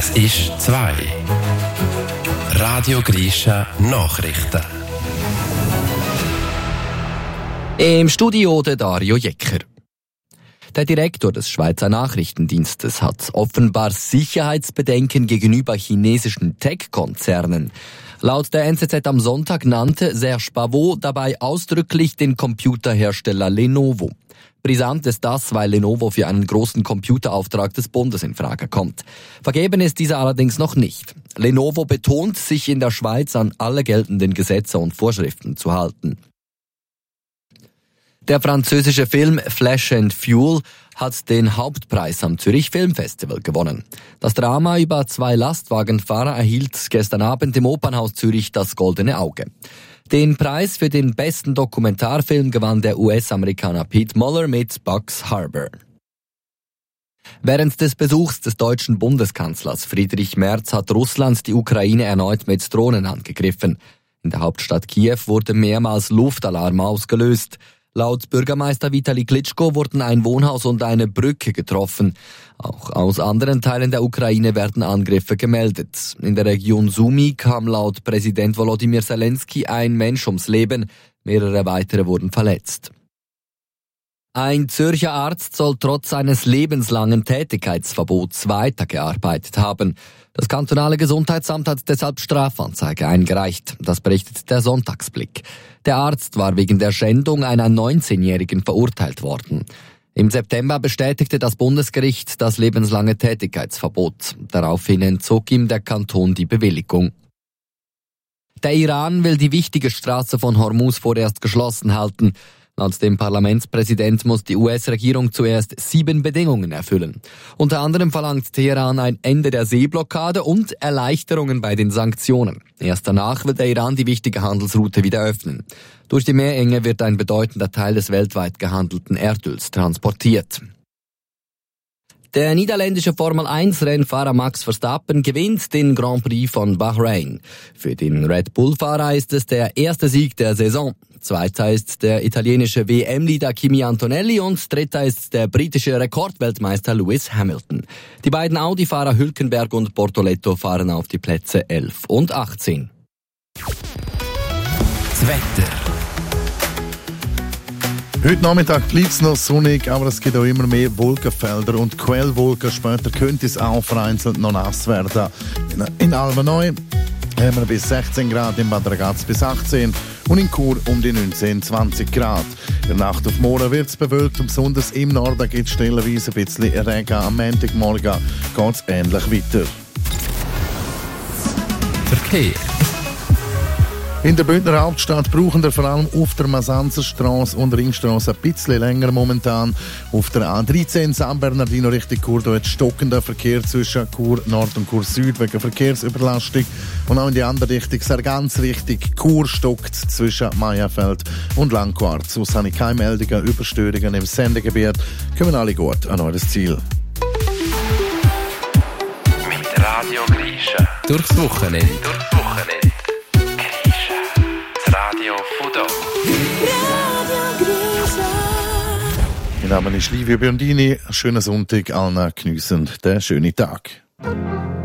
Es ist 2. Radio Grisha Nachrichten. Im Studio der Dario Jecker. Der Direktor des Schweizer Nachrichtendienstes hat offenbar Sicherheitsbedenken gegenüber chinesischen Tech-Konzernen. Laut der NZZ am Sonntag nannte Serge Pavot dabei ausdrücklich den Computerhersteller Lenovo. Brisant ist das, weil Lenovo für einen großen Computerauftrag des Bundes in Frage kommt. Vergeben ist dieser allerdings noch nicht. Lenovo betont, sich in der Schweiz an alle geltenden Gesetze und Vorschriften zu halten. Der französische Film Flash and Fuel hat den Hauptpreis am Zürich Filmfestival gewonnen. Das Drama über 2 Lastwagenfahrer erhielt gestern Abend im Opernhaus Zürich das Goldene Auge. Den Preis für den besten Dokumentarfilm gewann der US-Amerikaner Pete Muller mit Bugs Harbor. Während des Besuchs des deutschen Bundeskanzlers Friedrich Merz hat Russland die Ukraine erneut mit Drohnen angegriffen. In der Hauptstadt Kiew wurde mehrmals Luftalarm ausgelöst. Laut Bürgermeister Vitali Klitschko wurden ein Wohnhaus und eine Brücke getroffen. Auch aus anderen Teilen der Ukraine werden Angriffe gemeldet. In der Region Sumy kam laut Präsident Volodymyr Zelensky ein Mensch ums Leben. Mehrere weitere wurden verletzt. Ein Zürcher Arzt soll trotz eines lebenslangen Tätigkeitsverbots weitergearbeitet haben. Das kantonale Gesundheitsamt hat deshalb Strafanzeige eingereicht. Das berichtet der Sonntagsblick. Der Arzt war wegen der Schändung einer 19-Jährigen verurteilt worden. Im September bestätigte das Bundesgericht das lebenslange Tätigkeitsverbot. Daraufhin entzog ihm der Kanton die Bewilligung. Der Iran will die wichtige Straße von Hormuz vorerst geschlossen halten. Laut dem Parlamentspräsident muss die US-Regierung zuerst 7 Bedingungen erfüllen. Unter anderem verlangt Teheran ein Ende der Seeblockade und Erleichterungen bei den Sanktionen. Erst danach wird der Iran die wichtige Handelsroute wieder öffnen. Durch die Meerenge wird ein bedeutender Teil des weltweit gehandelten Erdöls transportiert. Der niederländische Formel-1-Rennfahrer Max Verstappen gewinnt den Grand Prix von Bahrain. Für den Red Bull-Fahrer ist es der erste Sieg der Saison. Zweiter ist der italienische WM-Leader Kimi Antonelli und dritter ist der britische Rekordweltmeister Lewis Hamilton. Die beiden Audi-Fahrer Hülkenberg und Bortoletto fahren auf die Plätze 11 und 18. Das Wetter. Heute Nachmittag bleibt es noch sonnig, aber es gibt auch immer mehr Wolkenfelder und Quellwolken. Später könnte es auch vereinzelt noch nass werden. In Almenau haben wir bis 16 Grad, in Bad Ragaz bis 18 und in Chur um die 19-20 Grad. In der Nacht auf morgen wird es bewölkt und besonders im Norden gibt es stellenweise ein bisschen Regen. Am Montagmorgen geht es ähnlich weiter. Verkehr. In der Bündner Hauptstadt brauchen wir vor allem auf der Masanzerstraße und Ringstraße ein bisschen länger momentan. Auf der A13 San Bernardino Richtung Chur, da hat stockender Verkehr zwischen Chur Nord und Chur Süd wegen Verkehrsüberlastung. Und auch in die andere Richtung, Sargans Richtung Chur stockt zwischen Mayerfeld und Langquart. Sonst habe ich keine Meldungen, Überstörungen im Sendegebiet. Kommen alle gut an eures Ziel. Mit Radio Grisha. Durchs Wochenende. Radio Fudo. Mein Name ist Livio Biondini. Schönen Sonntag allen, geniessen den schönen Tag.